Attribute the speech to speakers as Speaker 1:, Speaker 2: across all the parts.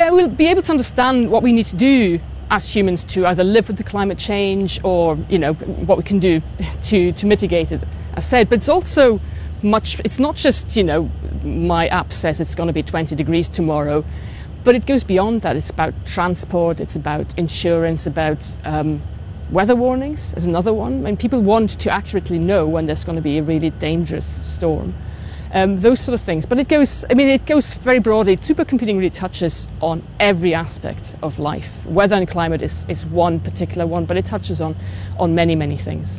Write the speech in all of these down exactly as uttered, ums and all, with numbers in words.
Speaker 1: Yeah, we'll be able to understand what we need to do as humans to either live with the climate change or, you know, what we can do to, to mitigate it, as said. But it's also much, it's not just, you know, my app says it's going to be twenty degrees tomorrow, but it goes beyond that. It's about transport, it's about insurance, about um, weather warnings is another one. I mean, people want to accurately know when there's going to be a really dangerous storm. Um, those sort of things. But it goes, I mean, it goes very broadly. Supercomputing really touches on every aspect of life. Weather and climate is, is one particular one, but it touches on, on many, many things.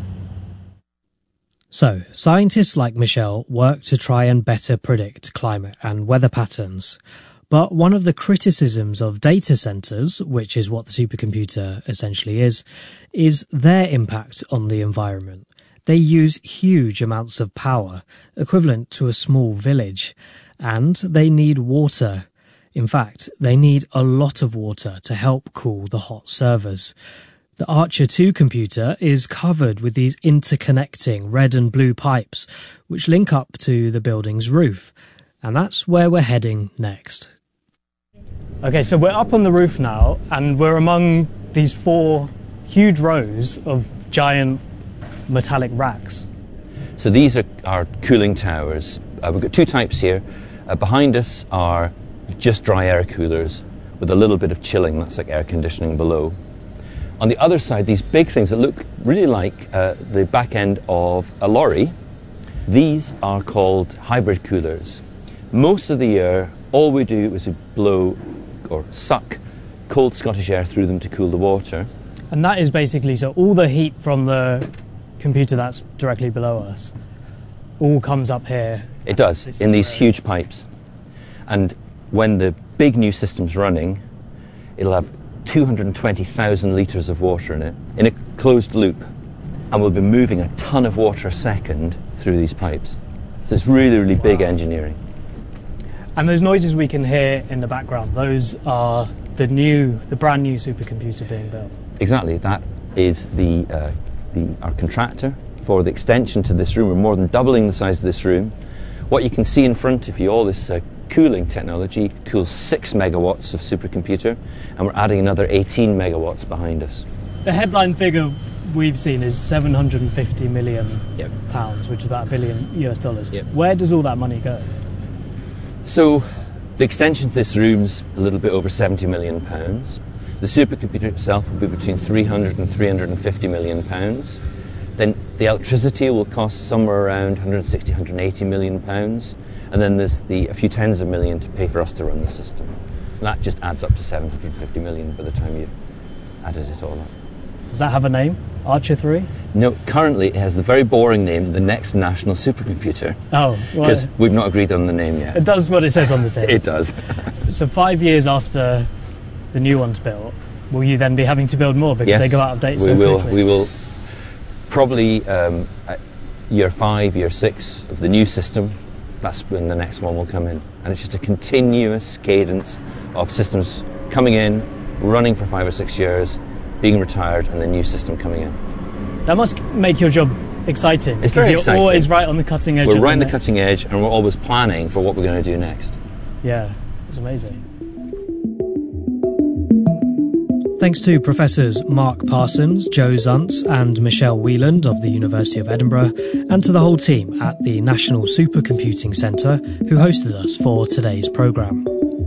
Speaker 2: So, scientists like Michelle work to try and better predict climate and weather patterns. But one of the criticisms of data centres, which is what the supercomputer essentially is, is their impact on the environment. They use huge amounts of power, equivalent to a small village, and they need water. In fact, they need a lot of water to help cool the hot servers. The Archer two computer is covered with these interconnecting red and blue pipes, which link up to the building's roof. And that's where we're heading next. Okay, so we're up on the roof now, and we're among these four huge rows of giant metallic racks.
Speaker 3: So these are our cooling towers. Uh, we've got two types here. Uh, behind us are just dry air coolers with a little bit of chilling, that's like air conditioning below. On the other side, these big things that look really like uh, the back end of a lorry, these are called hybrid coolers. Most of the year, all we do is we blow or suck cold Scottish air through them to cool the water.
Speaker 2: And that is basically, so all the heat from the computer that's directly below us all comes up here.
Speaker 3: It does, in these huge pipes. And when the big new system's running, it'll have two hundred twenty thousand litres of water in it, in a closed loop. And we'll be moving a ton of water a second through these pipes. So it's really, really big wow. engineering.
Speaker 2: And those noises we can hear in the background, those are the new, the brand new supercomputer being built.
Speaker 3: Exactly, that is the, uh, the our contractor for the extension to this room. We're more than doubling the size of this room. What you can see in front of you, all this uh, cooling technology, cools six megawatts of supercomputer, and we're adding another eighteen megawatts behind us.
Speaker 2: The headline figure we've seen is seven hundred fifty million
Speaker 3: yep.
Speaker 2: pounds, which is about a billion US dollars.
Speaker 3: Yep.
Speaker 2: Where does all that money go?
Speaker 3: So the extension to this room's a little bit over seventy million pounds. The supercomputer itself will be between three hundred and three hundred fifty million pounds. Then the electricity will cost somewhere around one hundred sixty, one hundred eighty million pounds. And then there's the a few tens of million to pay for us to run the system. And that just adds up to seven hundred fifty million by the time you've added it all up.
Speaker 2: Does that have a name? Archer three?
Speaker 3: No, currently it has the very boring name, the Next National Supercomputer.
Speaker 2: Oh, well,
Speaker 3: because we've not agreed on the name yet.
Speaker 2: It does what it says on the tin.
Speaker 3: It does.
Speaker 2: So five years after the new one's built, will you then be having to build more because
Speaker 3: yes,
Speaker 2: they go out of date
Speaker 3: we
Speaker 2: so
Speaker 3: will,
Speaker 2: quickly?
Speaker 3: We will probably um, at year five, year six of the new system, that's when the next one will come in. And it's just a continuous cadence of systems coming in, running for five or six years, being retired, and the new system coming in.
Speaker 2: That must make your job exciting.
Speaker 3: It's very
Speaker 2: you're
Speaker 3: exciting.
Speaker 2: You're always right on the cutting edge.
Speaker 3: We're
Speaker 2: of
Speaker 3: right on the
Speaker 2: next.
Speaker 3: cutting edge, and we're always planning for what we're going to do next.
Speaker 2: Yeah, it's amazing. Thanks to Professors Mark Parsons, Joe Zuntz and Michelle Wheeland of the University of Edinburgh, and to the whole team at the National Supercomputing Centre who hosted us for today's programme.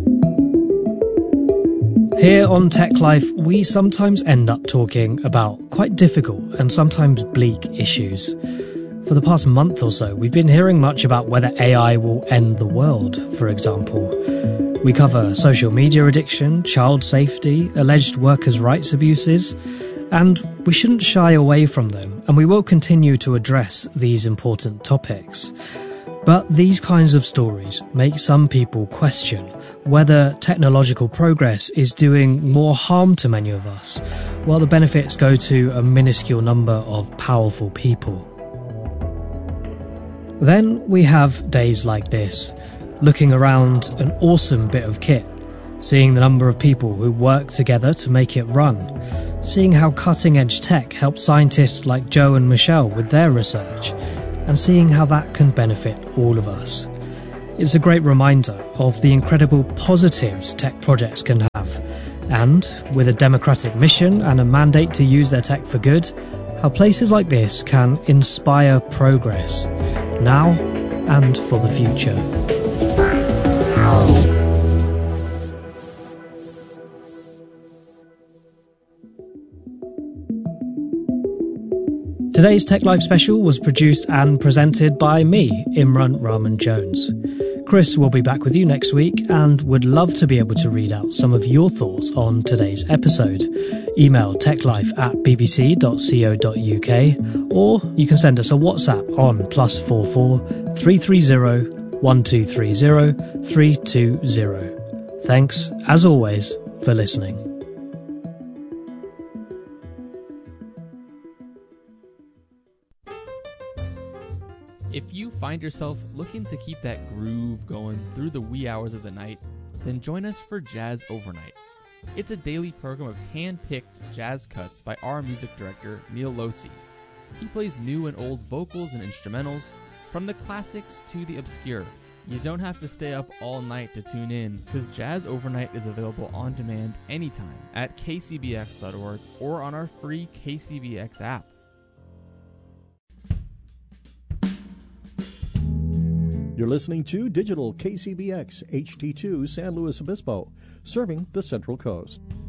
Speaker 2: Here on Tech Life, we sometimes end up talking about quite difficult and sometimes bleak issues. For the past month or so, we've been hearing much about whether A I will end the world, for example. We cover social media addiction, child safety, alleged workers' rights abuses, and we shouldn't shy away from them, and we will continue to address these important topics. But these kinds of stories make some people question whether technological progress is doing more harm to many of us, while the benefits go to a minuscule number of powerful people. Then we have days like this, looking around an awesome bit of kit, seeing the number of people who work together to make it run, seeing how cutting-edge tech helps scientists like Joe and Michelle with their research, and seeing how that can benefit all of us. It's a great reminder of the incredible positives tech projects can have, and, with a democratic mission and a mandate to use their tech for good, how places like this can inspire progress, now and for the future. Today's Tech Life special was produced and presented by me, Imran Rahman Jones. Chris will be back with you next week and would love to be able to read out some of your thoughts on today's episode. Email techlife at bbc dot co dot uk, or you can send us a WhatsApp on plus four four three three zero one two three zero three two zero. Thanks, as always, for listening.
Speaker 4: If you find yourself looking to keep that groove going through the wee hours of the night, then join us for Jazz Overnight. It's a daily program of hand-picked jazz cuts by our music director, Neil Losi. He plays new and old vocals and instrumentals, from the classics to the obscure. You don't have to stay up all night to tune in, because Jazz Overnight is available on demand anytime at k c b x dot org or on our free K C B X app.
Speaker 5: You're listening to Digital K C B X H T two San Luis Obispo, serving the Central Coast.